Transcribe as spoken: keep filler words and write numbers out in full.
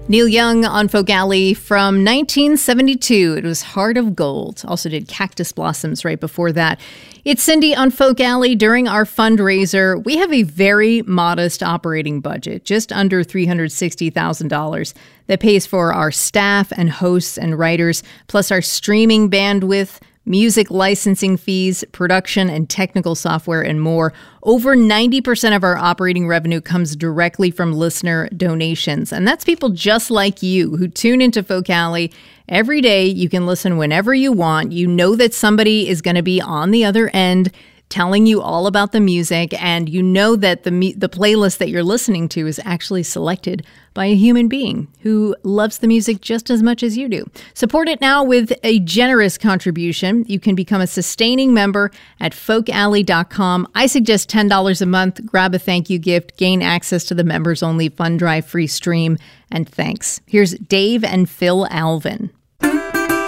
Neil Young on Folk Alley from nineteen seventy-two. It was Heart of Gold. Also did Cactus Blossoms right before that. It's Cindy on Folk Alley. During our fundraiser, we have a very modest operating budget, just under three hundred sixty thousand dollars, that pays for our staff and hosts and writers, plus our streaming bandwidth, music licensing fees, production and technical software, and more. Over ninety percent of our operating revenue comes directly from listener donations. And that's people just like you who tune into Folk Alley every day. You can listen whenever you want. You know that somebody is going to be on the other end telling you all about the music, and you know that the the playlist that you're listening to is actually selected by a human being who loves the music just as much as you do. Support it now with a generous contribution. You can become a sustaining member at folk alley dot com. I suggest ten dollars a month. Grab a thank you gift, gain access to the members-only Fund Drive free stream, and thanks. Here's Dave and Phil Alvin.